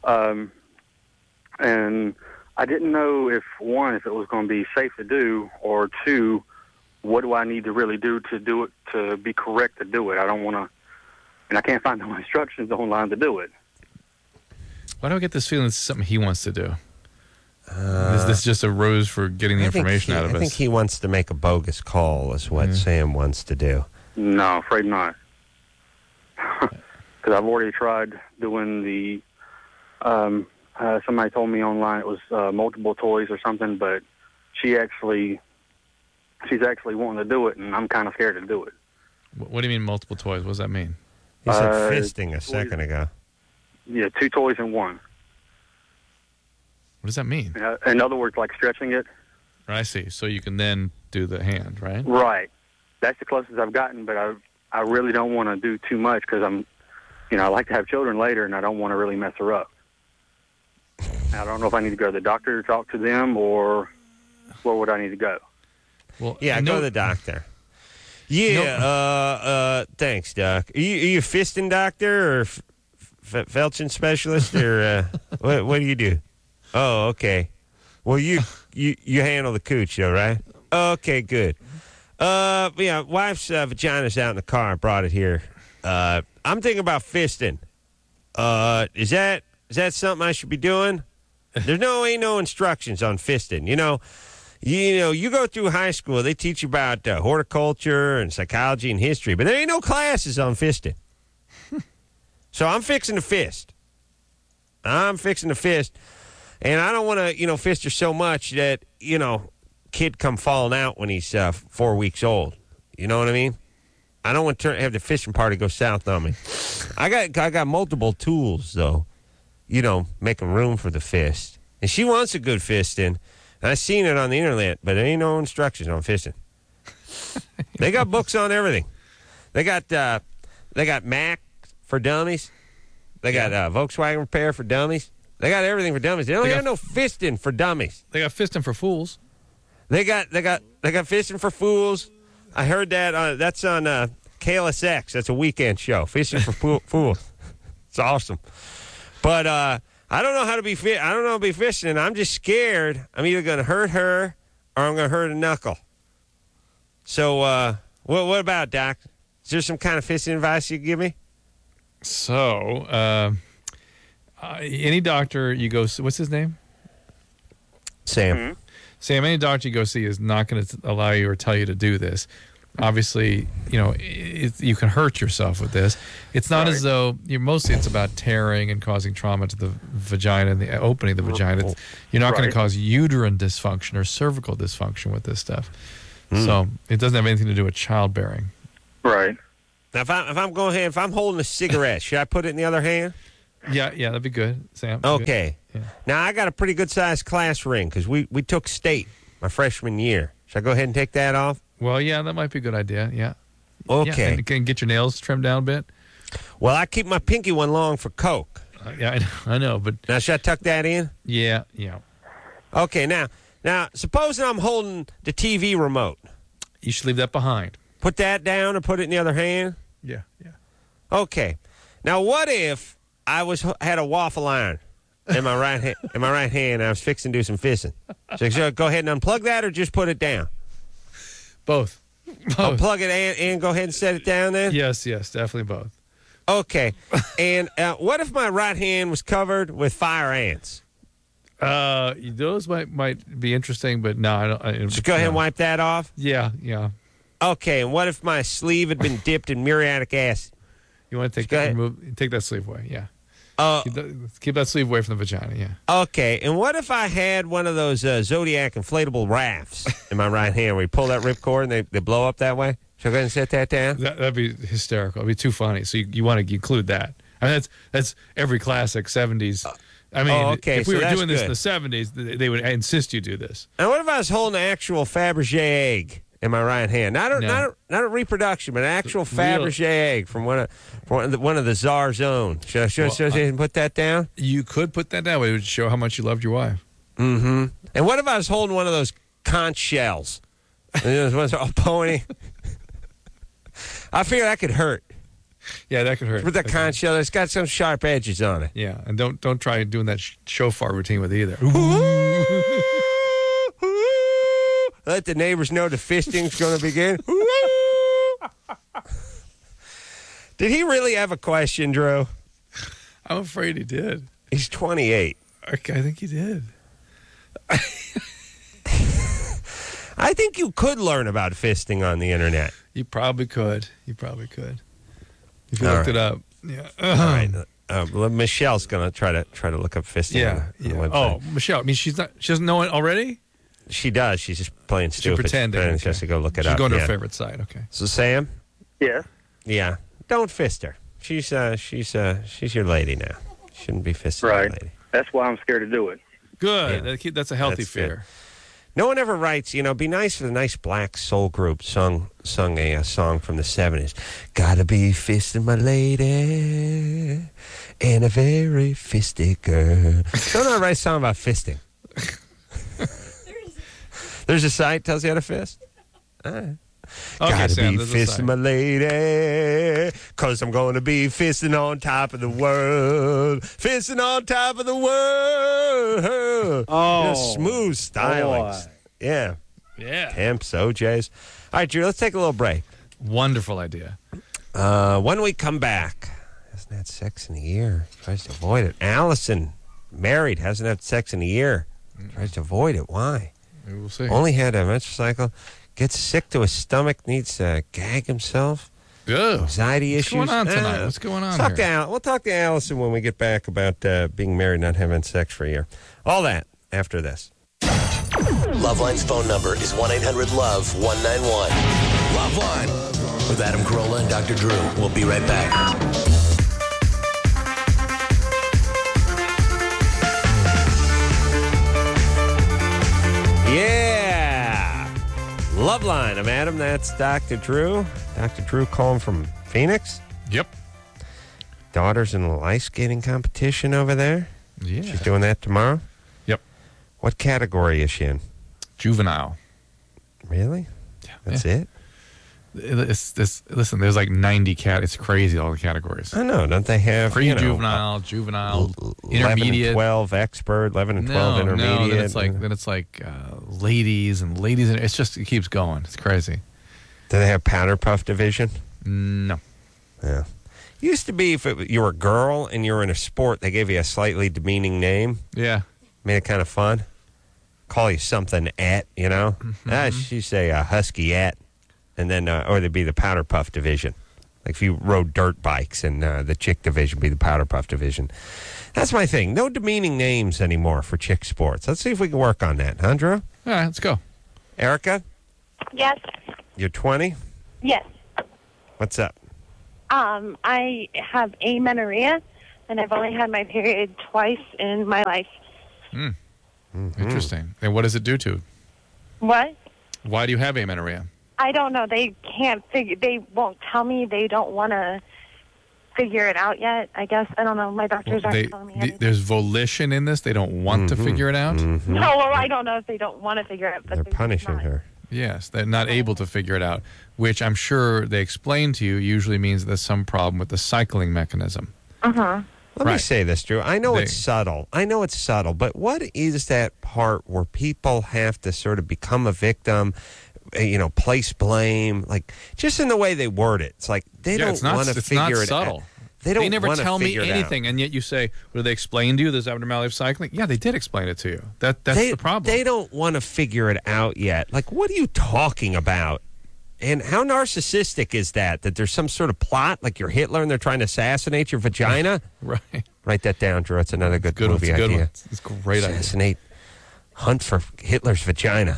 And I didn't know if it was going to be safe to do, or two, what do I need to really do it to be correct to do it? I don't want to, and I can't find no instructions online to do it. Why do I get this feeling this is something he wants to do? This just arose for getting the information out of us. I think he wants to make a bogus call is what Sam wants to do. No, afraid not. Because I've already tried doing the, somebody told me online it was multiple toys or something, but she's actually wanting to do it, and I'm kind of scared to do it. What do you mean multiple toys? What does that mean? He said fisting a second ago. Yeah, 2 toys in one. What does that mean? In other words, like stretching it. I see. So you can then do the hand, right? Right. That's the closest I've gotten, but I really don't want to do too much because I like to have children later, and I don't want to really mess her up. I don't know if I need to go to the doctor to talk to them, or where would I need to go? Well, Yeah, go to the doctor. Yeah, thanks, Doc. Are you a fisting doctor or felching specialist, or what do you do? Oh, okay. Well, you handle the cooch, though, right? Okay, good. Yeah, wife's vagina's out in the car. I brought it here. I'm thinking about fisting. Is that something I should be doing? There's ain't no instructions on fisting. You go through high school, they teach you about horticulture and psychology and history, but there ain't no classes on fisting. So I'm fixing to fist. And I don't want to, fist her so much that, kid come falling out when he's 4 weeks old. You know what I mean? I don't want to have the fishing party go south on me. I got multiple tools, though, making room for the fist. And she wants a good fisting. And I seen it on the internet, but there ain't no instructions on fisting. They got books on everything. They got Mac for dummies. They got Volkswagen repair for dummies. They got everything for dummies. They don't got no fisting for dummies. They got fisting for fools. They got fisting for fools. I heard that. That's on KLSX. That's a weekend show. Fishing for fools. It's awesome. But I don't know how to be I don't know how to be fishing. I'm just scared. I'm either going to hurt her or I'm going to hurt a knuckle. So what about, Doc? Is there some kind of fishing advice you can give me? So any doctor you go see, what's his name? Sam. Mm-hmm. Sam, any doctor you go see is not going to allow you or tell you to do this. Obviously, you can hurt yourself with this. It's not as though mostly it's about tearing and causing trauma to the vagina and the opening of the vagina. You're not going to cause uterine dysfunction or cervical dysfunction with this stuff. So it doesn't have anything to do with childbearing. Right. Now, if I'm holding a cigarette, should I put it in the other hand? Yeah, that'd be good, Sam. Okay. Good. Yeah. Now, I got a pretty good-sized class ring because we took state my freshman year. Should I go ahead and take that off? Well, yeah, that might be a good idea, yeah. Okay. Yeah, and can get your nails trimmed down a bit? Well, I keep my pinky one long for Coke. Yeah, I know, but... Now, should I tuck that in? Yeah. Okay, now, supposing I'm holding the TV remote. You should leave that behind. Put that down or put it in the other hand? Yeah. Okay. Now, what if I had a waffle iron in my right hand, and I was fixing to do some fisting? So should I go ahead and unplug that or just put it down? Both. Unplug it and go ahead and set it down then? Yes, definitely both. Okay. And what if my right hand was covered with fire ants? Those might be interesting, but no, I don't. Just go ahead and wipe that off? Yeah. Okay, and what if my sleeve had been dipped in muriatic acid? You want to take that sleeve away, yeah. Keep that sleeve away from the vagina, yeah. Okay, and what if I had one of those Zodiac inflatable rafts in my right hand where you pull that ripcord and they blow up that way? Should I go ahead and set that down? That'd be hysterical. It'd be too funny. So you want to include that. I mean, that's every classic 70s. If we were doing this in the 70s, they would insist you do this. And what if I was holding an actual Fabergé egg in my right hand? Not a reproduction, but an actual Fabergé egg from one of the Tsar's own. Should I put that down? You could put that down. It would show how much you loved your wife. Mm-hmm. And what if I was holding one of those conch shells? A pony? I figure that could hurt. Yeah, that could hurt. With that conch shell, it's got some sharp edges on it. Yeah, and don't try doing that shofar routine with either. Let the neighbors know the fisting's going to begin. Did he really have a question, Drew? I'm afraid he did. He's 28. Okay, I think he did. I think you could learn about fisting on the internet. You probably could. If you looked it up. Yeah. All right. Well, Michelle's going to try to look up fisting. Yeah. On the website. Michelle. I mean, she doesn't know it already? She does. She's just playing stupid. She's pretending. Okay. She has to go look it up. She's going to her favorite site. Okay. So, Sam? Yeah. Yeah. Don't fist her. She's your lady now. Shouldn't be fisting right. your lady. That's why I'm scared to do it. Good. Yeah. That's a healthy fear. Good. No one ever writes, be nice if a nice black soul group sung a song from the 70s. Gotta be fisting my lady and a very fisty girl. Don't ever write a song about fisting. There's a site that tells you how to fist? All right. Okay, Gotta Sam, be fisting my lady, 'cause I'm going to be fisting on top of the world. Fisting on top of the world. Oh. Smooth stylings. Boy. Yeah. Yeah. Temps, OJs. All right, Drew, let's take a little break. Wonderful idea. When we come back, hasn't had sex in a year. Tries to avoid it. Allison, married, hasn't had sex in a year. Tries to avoid it. Why? Maybe we'll see. Only had a menstrual cycle. Gets sick to his stomach. Needs to gag himself. Ugh. Anxiety What's issues. going on tonight? What's going on here? We'll talk to Allison when we get back about being married, not having sex for a year. All that after this. Loveline's phone number is 1-800-LOVE-191. Loveline with Adam Carolla and Dr. Drew. We'll be right back. Yeah. Loveline. I'm Adam. That's Dr. Drew. Dr. Drew calling from Phoenix. Yep. Daughter's in a ice skating competition over there. Yeah. She's doing that tomorrow? Yep. What category is she in? Juvenile. Really? Yeah. That's it? Listen, there's like 90 It's crazy, all the categories. I know. Don't they have pre-juvenile, juvenile, 11 intermediate, and 12 expert, 11 and 12 intermediate? No, then it's like ladies, and it's just, it keeps going. It's crazy. Do they have powder puff division? No. Yeah. Used to be if you were a girl and you were in a sport, they gave you a slightly demeaning name. Yeah. Made it kind of fun. Call you something at, Mm-hmm. a husky at. and then or they'd be the powder puff division. Like if you rode dirt bikes, and the chick division would be the powder puff division. That's my thing. No demeaning names anymore for chick sports. Let's see if we can work on that, huh, Drew? All right, let's go. Erica, Yes. you're 20. Yes. What's up? I have amenorrhea, and I've only had my period twice in my life. Interesting. And what does it do to? What? Why do you have amenorrhea? I don't know. They can't figure. They won't tell me. They don't want to figure it out yet. I guess I don't know. My doctors aren't telling me anything. There's volition in this. They don't want to figure it out. No, well, I don't know if they don't want to figure it out. But They're punishing her. Yes, they're not able to figure it out, which I'm sure they explain to you usually means there's some problem with the cycling mechanism. Let me say this, Drew. I know it's subtle. But what is that part where people have to sort of become a victim, place blame, like just in the way they word it? It's like they don't want to figure it out. They never tell me anything, and yet you say, "Well, did they explain to you this abnormality of cycling?" Yeah, they did explain it to you. That's the problem. They don't want to figure it out yet. Like, what are you talking about? And how narcissistic is that? That there's some sort of plot, like you're Hitler and they're trying to assassinate your vagina? Right. Write that down, Drew. It's another good movie it's a good idea. one. It's a great idea. Assassinate. Hunt for Hitler's vagina.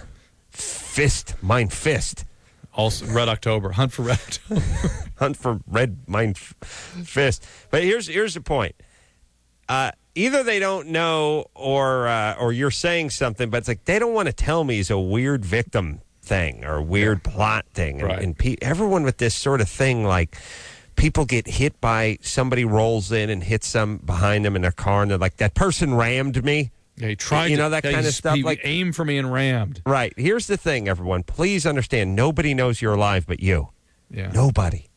Mein Fist. Also, Red October. Hunt for Red October. Hunt for Mein Fist. But here's the point. Either they don't know or you're saying something, but it's like they don't want to tell me it's a weird victim thing or a weird plot thing. And everyone with this sort of thing, like people get hit by somebody rolls in and hits them behind them in their car, and they're like, that person rammed me. Yeah, he tried that kind of stuff. He like aimed for me and rammed. Right. Here's the thing, everyone. Please understand, nobody knows you're alive but you. Yeah. Nobody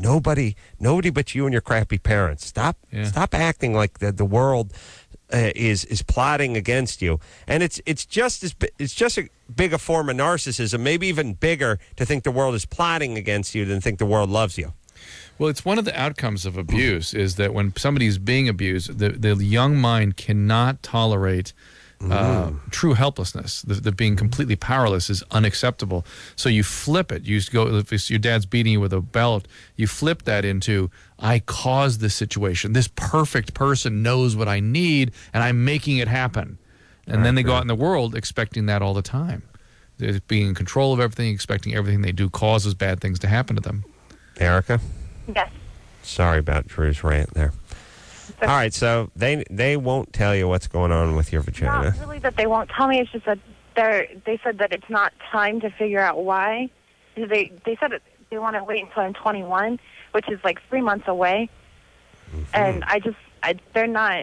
but you and your crappy parents. Stop acting like the world is plotting against you. And it's just as big a form of narcissism, maybe even bigger, to think the world is plotting against you than think the world loves you. Well, it's one of the outcomes of abuse is that when somebody's being abused, the young mind cannot tolerate true helplessness. The being completely powerless is unacceptable. So you flip it. You go, if your dad's beating you with a belt, you flip that into, I caused this situation. This perfect person knows what I need, and I'm making it happen. And then they go out in the world expecting that all the time. They're being in control of everything, expecting everything they do causes bad things to happen to them. Erica? Yes. Sorry about Drew's rant there. All right, so they won't tell you what's going on with your vagina. Not really that they won't tell me. It's just that they said that it's not time to figure out why. They said that they want to wait until I'm 21, which is like 3 months away. And they're not.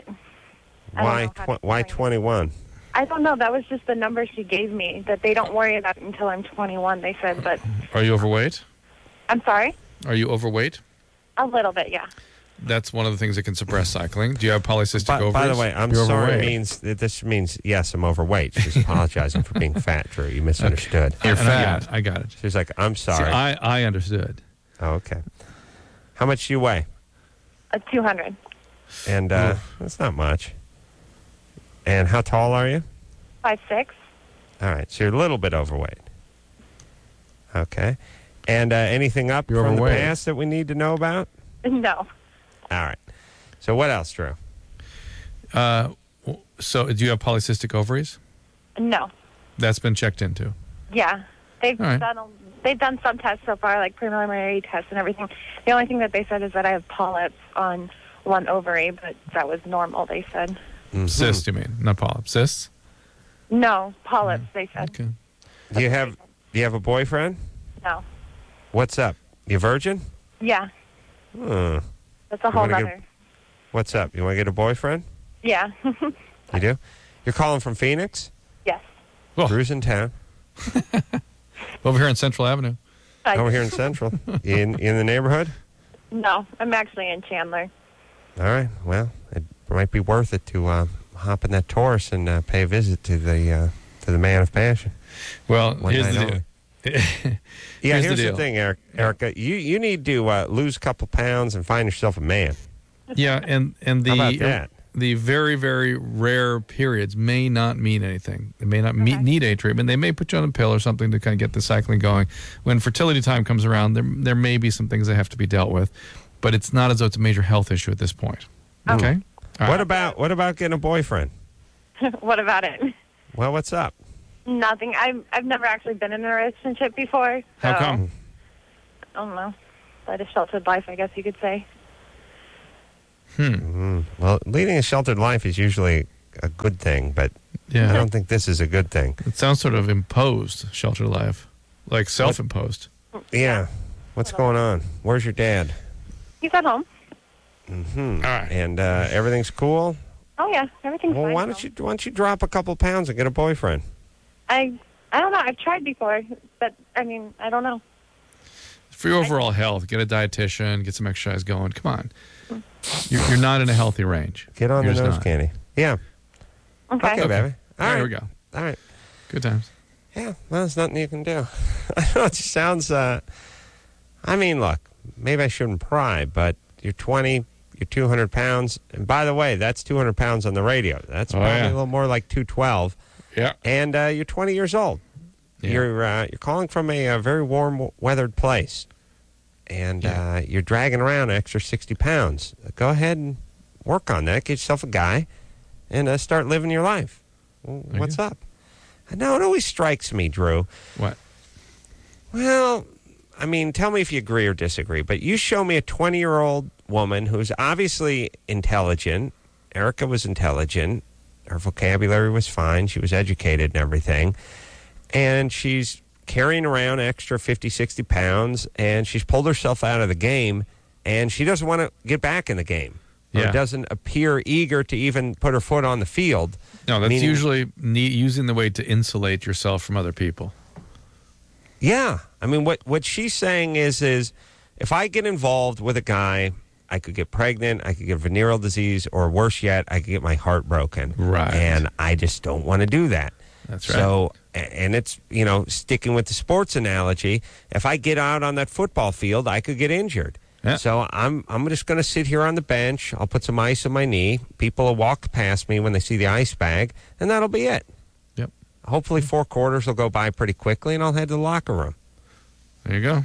Why 21? I don't know. That was just the number she gave me, that they don't worry about it until I'm 21, they said. But Are you overweight? I'm sorry? Are you overweight? A little bit, yeah. That's one of the things that can suppress cycling. Do you have polycystic ovaries? By the way, I'm sorry. This means, yes, I'm overweight. She's apologizing for being fat, Drew. You misunderstood. Okay. You're fat. I got it. She's like, I'm sorry. See, I understood. Oh, okay. How much do you weigh? 200. And that's not much. And how tall are you? 5'6". All right, so you're a little bit overweight. Okay. And anything up You're from overweight. the past that we need to know about? No. All right. So what else, Drew? So do you have polycystic ovaries? No. That's been checked into. Yeah. They've All right. they've done some tests so far, like preliminary tests and everything. The only thing that they said is that I have polyps on one ovary, but that was normal, they said. Mm-hmm. Cysts, you mean, not polyps. Cysts? No, polyps, they said. Okay. Do you have a boyfriend? No. What's up? You virgin? Yeah. Hmm. That's a whole other. What's up? You want to get a boyfriend? Yeah. You do? You're calling from Phoenix? Yes. Oh. Drew's in town. Over here on Central Avenue. Over here in Central. in the neighborhood? No, I'm actually in Chandler. All right. Well, it might be worth it to hop in that Taurus and pay a visit to the man of passion. Well, One here's night the deal. Yeah, here's the the thing, Erica. You need to lose a couple pounds and find yourself a man. Yeah, and How about that? the very, very rare periods may not mean anything. They may not need a treatment. They may put you on a pill or something to kind of get the cycling going. When fertility time comes around, there may be some things that have to be dealt with, but it's not as though it's a major health issue at this point. Okay? All What right. about getting a boyfriend? What about it? Well, what's up? Nothing. I've never actually been in a relationship before. So, How come? I don't know. Led a sheltered life, I guess you could say. Well, leading a sheltered life is usually a good thing, but Yeah. I don't think this is a good thing. It sounds sort of imposed, sheltered life, like self-imposed. Yeah. What's going on? Where's your dad? He's at home. All right. And everything's cool? Oh yeah, everything's Well, fine. why don't you drop a couple pounds and get a boyfriend? I don't know. I've tried before, but I mean, I don't know. For your overall health, get a dietitian, get some exercise going. Come on. You're not in a healthy range. Get on You're the just nose not. candy. Yeah. Okay. Okay, baby. All There right. we go. All right. Good times. Yeah, well, there's nothing you can do. I know it just sounds, I mean, look, maybe I shouldn't pry, but you're 20, you're 200 pounds. And by the way, that's 200 pounds on the radio. That's probably a little more like 212. Yeah. And you're 20 years old. Yeah. You're calling from a very warm, weathered place. And you're dragging around an extra 60 pounds. Go ahead and work on that. Get yourself a guy and start living your life. Well, what's up? I know it always strikes me, Drew. What? Well, I mean, tell me if you agree or disagree, but you show me a 20-year-old woman who's obviously intelligent. Erica was intelligent. Her vocabulary was fine. She was educated and everything. And she's carrying around extra 50, 60 pounds, and she's pulled herself out of the game, and she doesn't want to get back in the game. Or doesn't appear eager to even put her foot on the field. No, that's usually using the weight to insulate yourself from other people. Yeah. I mean, what she's saying is if I get involved with a guy, I could get pregnant, I could get venereal disease, or worse yet, I could get my heart broken. Right. And I just don't want to do that. That's right. So, and it's, sticking with the sports analogy, if I get out on that football field, I could get injured. Yeah. So I'm just going to sit here on the bench. I'll put some ice on my knee. People will walk past me when they see the ice bag, and that'll be it. Yep. Hopefully 4 quarters will go by pretty quickly, and I'll head to the locker room. There you go.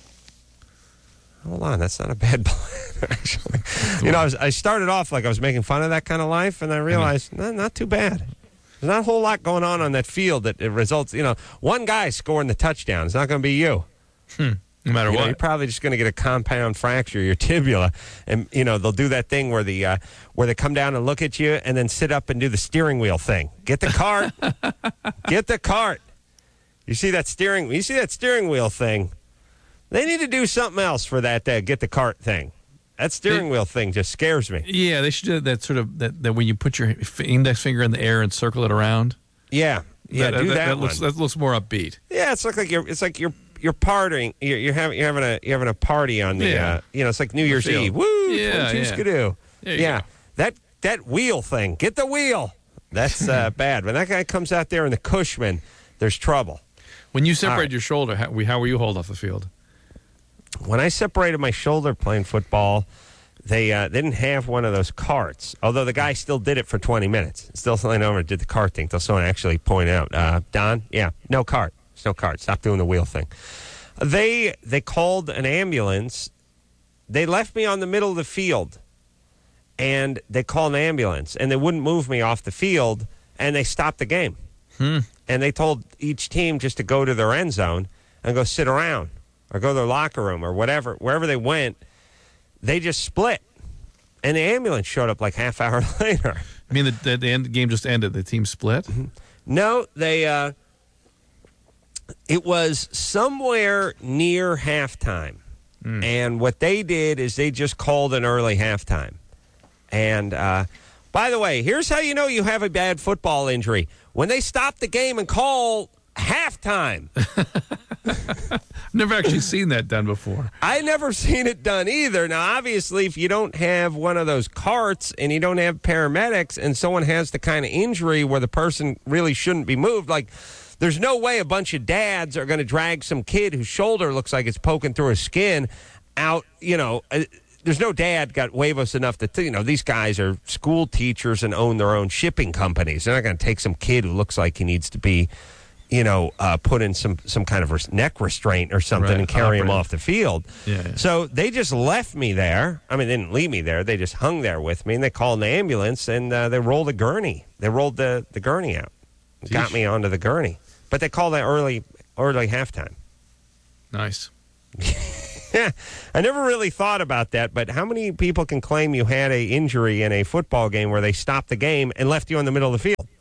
Hold on, that's not a bad plan, actually. I started off like I was making fun of that kind of life, and I realized, not too bad. There's not a whole lot going on that field that it results, one guy scoring the touchdown. It's not going to be you. No matter what. You're probably just going to get a compound fracture of your tibia, and they'll do that thing where they come down and look at you and then sit up and do the steering wheel thing. Get the cart. Get the cart. You see that steering wheel thing? They need to do something else for that get the cart thing. That steering wheel thing just scares me. Yeah, they should do that sort of that when you put your index finger in the air and circle it around. Yeah, do that one. That looks more upbeat. Yeah, it's like you're partying. You're having a party on the it's like New Year's field. Eve. Woo! Yeah, 22 skidoo. Yeah. That wheel thing. Get the wheel. That's bad. When that guy comes out there in the Cushman, there's trouble. When you separate your shoulder, how were you hauled off the field? When I separated my shoulder playing football, they didn't have one of those carts. Although the guy still did it for 20 minutes. Still leaned over and did the cart thing. Until someone actually point out, Don, no cart. There's no cart. Stop doing the wheel thing. They called an ambulance. They left me on the middle of the field, and they called an ambulance, and they wouldn't move me off the field, and they stopped the game. And they told each team just to go to their end zone and go sit around or go to their locker room or whatever. Wherever they went, they just split. And the ambulance showed up like half hour later. I mean, the game just ended. The team split? No, they... It was somewhere near halftime. And what they did is they just called an early halftime. And, by the way, here's how you know you have a bad football injury. When they stop the game and call halftime. Never actually seen that done before. I never seen it done either. Now, obviously, if you don't have one of those carts and you don't have paramedics and someone has the kind of injury where the person really shouldn't be moved, like... There's no way a bunch of dads are going to drag some kid whose shoulder looks like it's poking through his skin out, there's no dad got huevos enough to, these guys are school teachers and own their own shipping companies. They're not going to take some kid who looks like he needs to be, put in some kind of neck restraint or something and carry him off the field. Yeah. So they just left me there. I mean, they didn't leave me there. They just hung there with me, and they called an ambulance, and they rolled a gurney. They rolled the gurney out. Got me onto the gurney. But they called that early halftime. Nice. Yeah, I never really thought about that, but how many people can claim you had a injury in a football game where they stopped the game and left you in the middle of the field?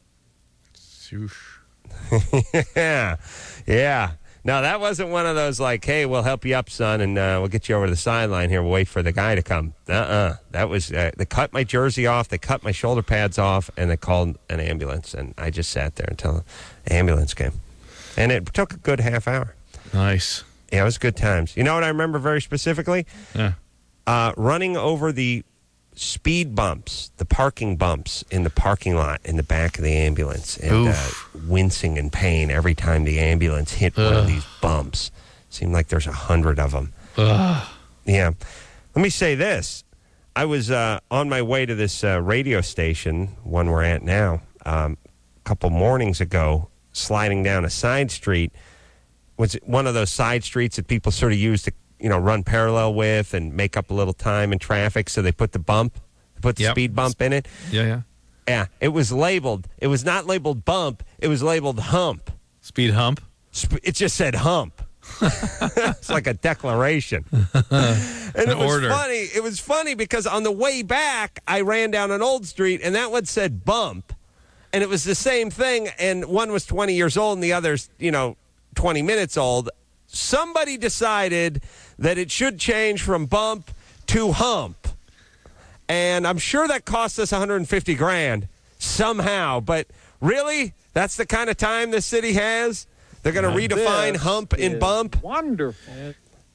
Yeah. No, that wasn't one of those like, hey, we'll help you up, son, and we'll get you over to the sideline here. We'll wait for the guy to come. That was, they cut my jersey off, they cut my shoulder pads off, and they called an ambulance, and I just sat there until the ambulance came. And it took a good half hour. Nice. Yeah, it was good times. You know what I remember very specifically? Yeah. Running over the speed bumps, the parking bumps in the parking lot in the back of the ambulance, and wincing in pain every time the ambulance hit one of these bumps. Seemed like there's 100 of them. Yeah. Let me say this. I was on my way to this radio station, one we're at now, a couple mornings ago, sliding down a side street. Was one of those side streets that people sort of use to, run parallel with and make up a little time in traffic. So they put the speed bump in it. Yeah. Yeah, it was labeled. It was not labeled bump. It was labeled hump. Speed hump? It just said hump. It's like a declaration. And it was funny. It was funny because on the way back, I ran down an old street, and that one said bump. And it was the same thing, and one was 20 years old, and the other's, 20 minutes old. Somebody decided that it should change from bump to hump. And I'm sure that cost us $150,000 somehow. But really, that's the kind of time the city has? They're going to redefine hump and bump? Wonderful.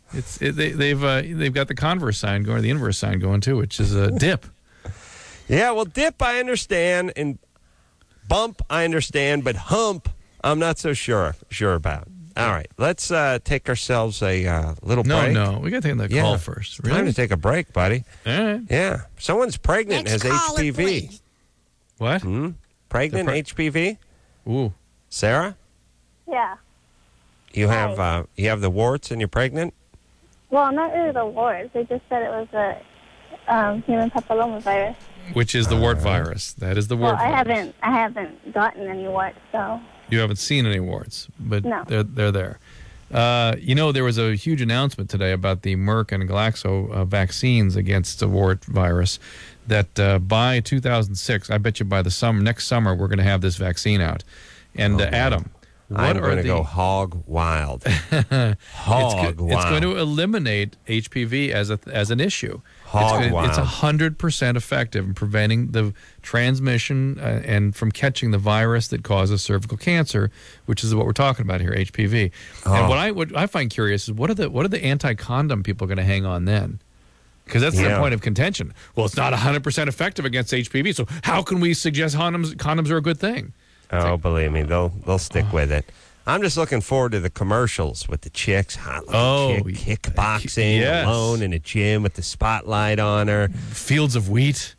They've got the converse sign going, or the inverse sign going too, which is a dip. Yeah, well, dip I understand, and bump I understand, but hump I'm not so sure about. All right, let's take ourselves a little break. No, we got to take the call first. Really? Time to take a break, buddy. All right. Yeah, someone's pregnant and has HPV. What? Pregnant HPV? Ooh. Sarah? Yeah. You have the warts and you're pregnant? Well, not really the warts. They just said it was a human papillomavirus. Which is the wart virus. That is the wart virus. I haven't gotten any warts, so. You haven't seen any warts, but no. They're there. There was a huge announcement today about the Merck and Glaxo vaccines against the wart virus that by 2006, I bet you by the next summer, we're going to have this vaccine out. And Adam, I'm going to go hog wild. Hog wild. It's going to eliminate HPV as an issue. Hog wild. It's 100% effective in preventing the transmission and from catching the virus that causes cervical cancer, which is what we're talking about here, HPV. And what I find curious is what are the anti-condom people going to hang on then? Because that's the point of contention. Well, it's not 100% effective against HPV, so how can we suggest condoms are a good thing? Believe me, they'll stick with it. I'm just looking forward to the commercials with the chicks, hot-looking chick, kickboxing, alone in a gym with the spotlight on her. Fields of wheat.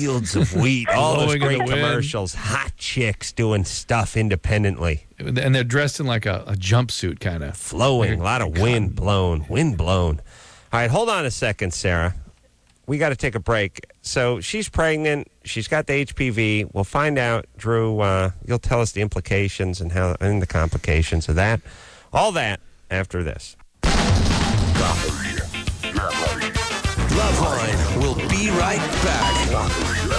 All those great commercials. Hot chicks doing stuff independently. And they're dressed in like a jumpsuit kind of. Flowing, a lot of wind blown. All right, hold on a second, Sarah. We got to take a break. So she's pregnant. She's got the HPV. We'll find out, Drew. You'll tell us the implications and the complications of that. All that after this. Loveline will be right back.